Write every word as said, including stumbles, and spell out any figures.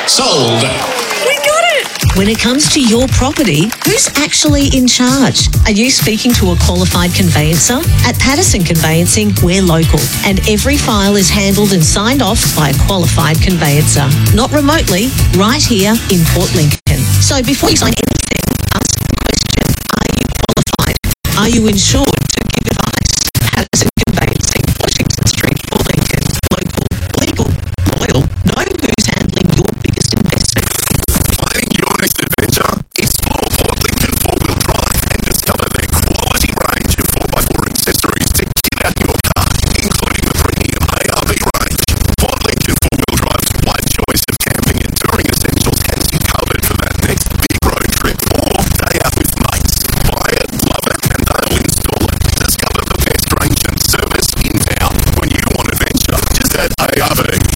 Sold. We got it! When it comes to your property, who's actually in charge? Are you speaking to a qualified conveyancer? At Patterson Conveyancing, we're local, and every file is handled and signed off by a qualified conveyancer. Not remotely, right here in Port Lincoln. So before you sign anything, ask the question, are you qualified? Are you insured to give advice? Patterson Conveyancing, Washington Street, Port Lincoln. Local, legal, loyal. Know who's handling your biggest investment. Planning your next adventure? Explore Port Lincoln four-wheel drive and discover their quality range of four by four accessories to get out your car, including the premium A R V range. Port Lincoln four-wheel drive's wide choice of camping and touring essentials has you covered for that next big road trip or day out with mates. Buy it, love it, and they'll install it. Discover the best range and service in town. When you want adventure, just add A R V.